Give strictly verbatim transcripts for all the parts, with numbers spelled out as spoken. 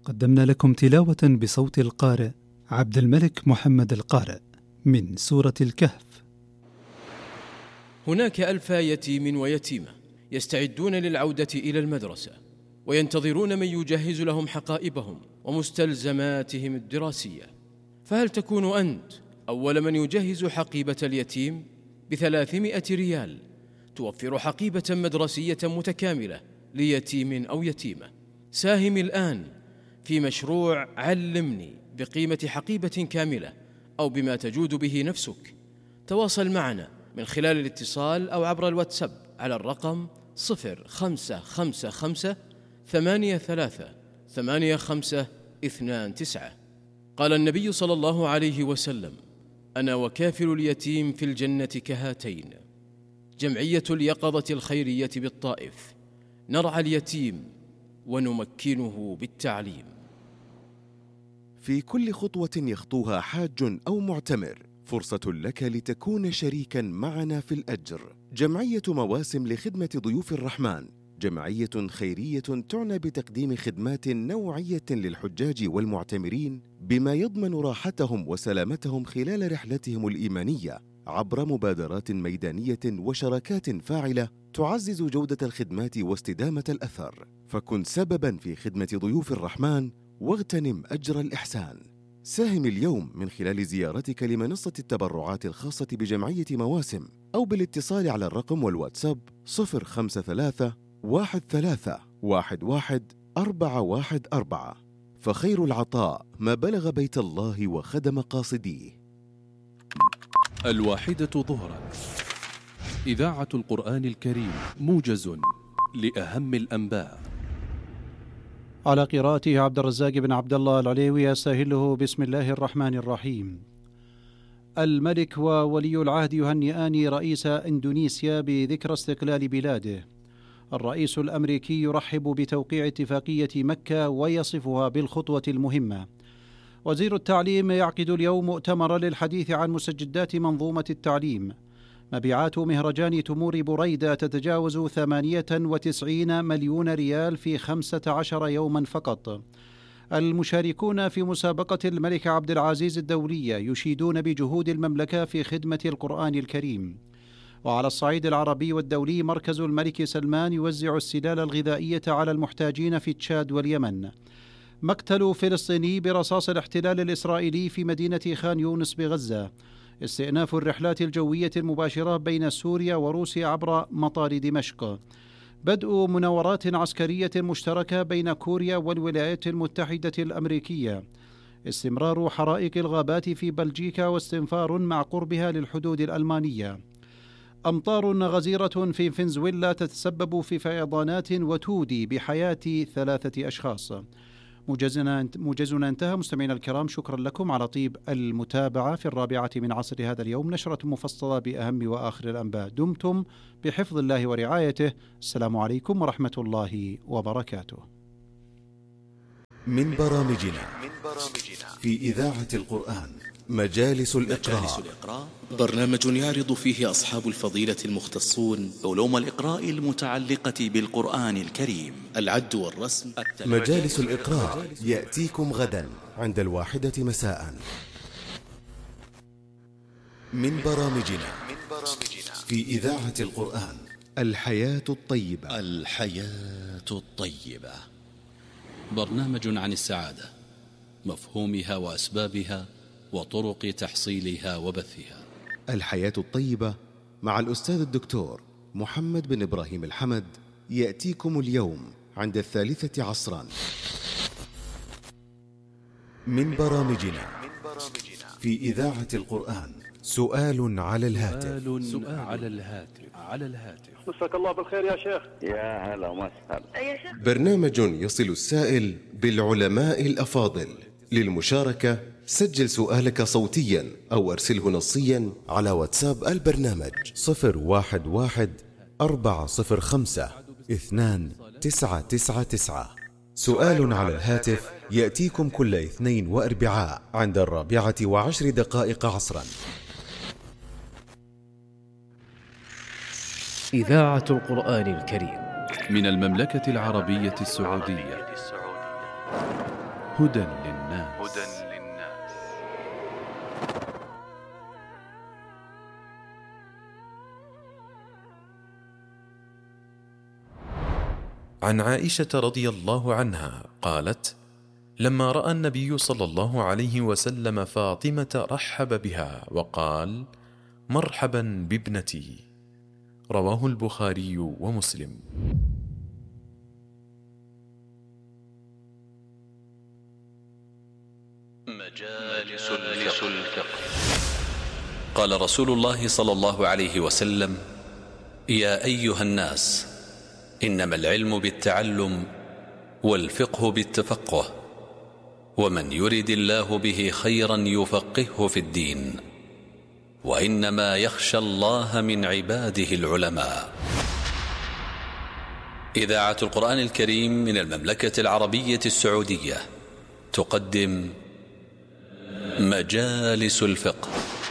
قدمنا لكم تلاوة بصوت القارئ عبد الملك محمد القارئ من سورة الكهف. هناك ألف يتيم ويتيمة يستعدون للعودة إلى المدرسة، وينتظرون من يجهز لهم حقائبهم ومستلزماتهم الدراسية. فهل تكون أنت أول من يجهز حقيبة اليتيم؟ بثلاثمائة ريال توفر حقيبة مدرسية متكاملة ليتيم أو يتيمة. ساهم الآن في مشروع علمني بقيمة حقيبة كاملة أو بما تجود به نفسك. تواصل معنا من خلال الاتصال أو عبر الواتساب على الرقم صفر خمسة خمسة خمسة ثمانية ثلاثة ثمانية خمسة اثنان تسعة. قال النبي صلى الله عليه وسلم: أنا وكافل اليتيم في الجنة كهاتين. جمعية اليقظة الخيرية بالطائف، نرعى اليتيم ونمكنه بالتعليم. في كل خطوة يخطوها حاج أو معتمر فرصة لك لتكون شريكاً معنا في الأجر. جمعية مواسم لخدمة ضيوف الرحمن جمعية خيرية تعنى بتقديم خدمات نوعية للحجاج والمعتمرين بما يضمن راحتهم وسلامتهم خلال رحلتهم الإيمانية عبر مبادرات ميدانية وشراكات فاعلة تعزز جودة الخدمات واستدامة الأثر. فكن سبباً في خدمة ضيوف الرحمن واغتنم أجر الإحسان. ساهم اليوم من خلال زيارتك لمنصة التبرعات الخاصة بجمعية مواسم أو بالاتصال على الرقم والواتساب صفر خمسة ثلاثة واحد ثلاثة واحد واحد أربعة واحد أربعة. فخير العطاء ما بلغ بيت الله وخدم قاصديه. الواحدة ظهرا، إذاعة القرآن الكريم، موجز لأهم الأنباء. على قراءته عبد الرزاق بن عبد الله العليوي. أستهله بسم الله الرحمن الرحيم. الملك وولي العهد يهنئان رئيس إندونيسيا بذكرى استقلال بلاده. الرئيس الأمريكي يرحب بتوقيع اتفاقية مكة ويصفها بالخطوة المهمة. وزير التعليم يعقد اليوم مؤتمرا للحديث عن مستجدات منظومة التعليم. مبيعات مهرجان تمور بريدة تتجاوز ثمانية وتسعين مليون ريال في خمسة عشر يوما فقط. المشاركون في مسابقة الملك عبد العزيز الدولية يشيدون بجهود المملكة في خدمة القرآن الكريم. وعلى الصعيد العربي والدولي، مركز الملك سلمان يوزع السلال الغذائية على المحتاجين في تشاد واليمن. مقتل فلسطيني برصاص الاحتلال الإسرائيلي في مدينة خان يونس بغزة. استئناف الرحلات الجوية المباشرة بين سوريا وروسيا عبر مطار دمشق. بدء مناورات عسكرية مشتركة بين كوريا والولايات المتحدة الأمريكية. استمرار حرائق الغابات في بلجيكا واستنفار مع قربها للحدود الألمانية. أمطار غزيرة في فنزويلا تتسبب في فيضانات وتودي بحياة ثلاثة أشخاص. موجزنا موجزنا انتهى. مستمعينا الكرام، شكرا لكم على طيب المتابعة في الرابعة من عصر هذا اليوم، نشرة مفصلة بأهم وآخر الأنباء. دمتم بحفظ الله ورعايته. السلام عليكم ورحمة الله وبركاته. من برامجنا في إذاعة القرآن مجالس الإقراء. برنامج يعرض فيه أصحاب الفضيلة المختصون علوم الإقراء المتعلقة بالقرآن الكريم، العد والرسم. مجالس الإقراء يأتيكم غدا عند الواحدة مساء. من برامجنا في إذاعة القرآن الحياة الطيبة. الحياة الطيبة برنامج عن السعادة، مفهومها وأسبابها وطرق تحصيلها وبثها. الحياة الطيبة مع الأستاذ الدكتور محمد بن إبراهيم الحمد يأتيكم اليوم عند الثالثة عصرا. من برامجنا في إذاعة القرآن سؤال على الهاتف. سؤال على الهاتف على الهاتف مساك الله بالخير يا شيخ. يا هلا وسهلا يا شيخ. برنامج يصل السائل بالعلماء الأفاضل. للمشاركة سجل سؤالك صوتيا أو أرسله نصيا على واتساب البرنامج صفر واحد واحد أربعة صفر خمسة اثنان تسعة تسعة تسعة. سؤال على الهاتف يأتيكم كل اثنين وأربعاء عند الرابعة وعشر دقائق عصرا. إذاعة القرآن الكريم من المملكة العربية السعودية. هدى للناس. هدى للناس. عن عائشة رضي الله عنها قالت: لما رأى النبي صلى الله عليه وسلم فاطمة رحب بها وقال: مرحبا بابنتي. رواه البخاري ومسلم. مجالس الفقه. قال رسول الله صلى الله عليه وسلم: يا أيها الناس، إنما العلم بالتعلم والفقه بالتفقه، ومن يرد الله به خيرا يفقهه في الدين، وإنما يخشى الله من عباده العلماء. إذاعة القرآن الكريم من المملكة العربية السعودية تقدم مجالس الفقه.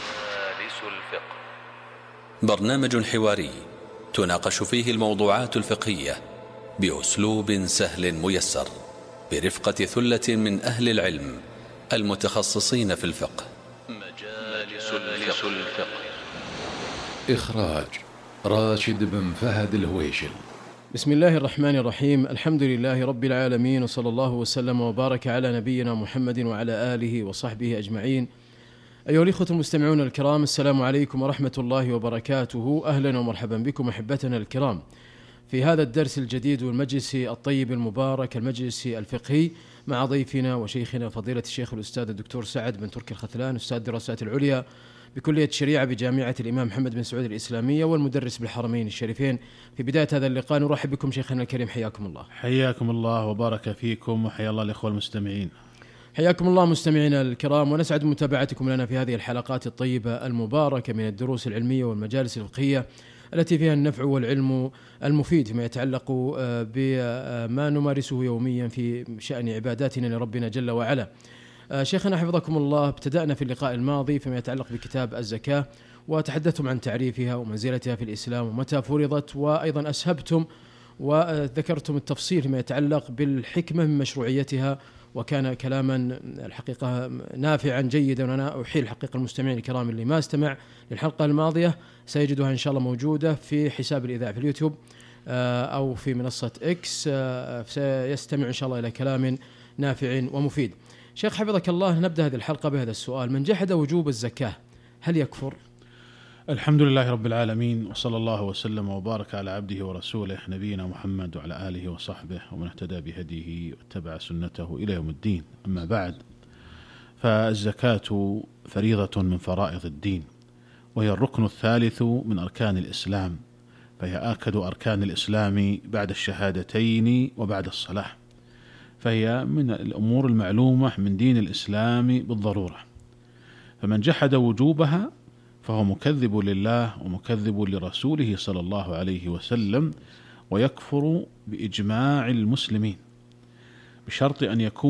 برنامج حواري تناقش فيه الموضوعات الفقهية بأسلوب سهل ميسر، برفقة ثلة من أهل العلم المتخصصين في الفقه. مجالس الفقه. إخراج راشد بن فهد الهويشل. بسم الله الرحمن الرحيم. الحمد لله رب العالمين، وصلى الله وسلم وبارك على نبينا محمد وعلى آله وصحبه أجمعين. أيها الإخوة المستمعون الكرام، السلام عليكم ورحمة الله وبركاته. أهلا ومرحبا بكم أحبتنا الكرام في هذا الدرس الجديد والمجلس الطيب المبارك، المجلس الفقهي، مع ضيفنا وشيخنا فضيلة الشيخ الأستاذ الدكتور سعد بن تركي الختلان، أستاذ الدراسات العليا بكلية الشريعة بجامعة الإمام محمد بن سعود الإسلامية والمدرس بالحرمين الشريفين. في بداية هذا اللقاء نرحب بكم شيخنا الكريم، حياكم الله. حياكم الله وبارك فيكم، وحيا الله الإخوة المستمعين. حياكم الله مستمعينا الكرام، ونسعد متابعتكم لنا في هذه الحلقات الطيبة المباركة من الدروس العلمية والمجالس الفقهية التي فيها النفع والعلم المفيد فيما يتعلق بما نمارسه يوميا في شأن عباداتنا لربنا جل وعلا. شيخنا حفظكم الله، ابتدأنا في اللقاء الماضي فيما يتعلق بكتاب الزكاة، وتحدثتم عن تعريفها ومنزلتها في الإسلام ومتى فرضت، وأيضا أسهبتم وذكرتم التفصيل فيما يتعلق بالحكمة من مشروعيتها، وكان كلاما الحقيقة نافعا جيدا. وأنا أحيل الحقيقة المستمعين الكرام اللي ما استمع للحلقة الماضية سيجدها إن شاء الله موجودة في حساب الإذاعة في اليوتيوب أو في منصة إكس، سيستمع إن شاء الله إلى كلام نافع ومفيد. شيخ حفظك الله، نبدأ هذه الحلقة بهذا السؤال: من جحد وجوب الزكاة هل يكفر؟ الحمد لله رب العالمين، وصلى الله وسلم وبارك على عبده ورسوله نبينا محمد وعلى آله وصحبه ومن اهتدى بهديه واتبع سنته إلى يوم الدين. أما بعد، فالزكاة فريضة من فرائض الدين، وهي الركن الثالث من أركان الإسلام، فهي آكد أركان الإسلام بعد الشهادتين وبعد الصلاة، فهي من الأمور المعلومة من دين الإسلام بالضرورة. فمن جحد وجوبها فهو مكذب لله ومكذب لرسوله صلى الله عليه وسلم، ويكفر بإجماع المسلمين، بشرط أن يكون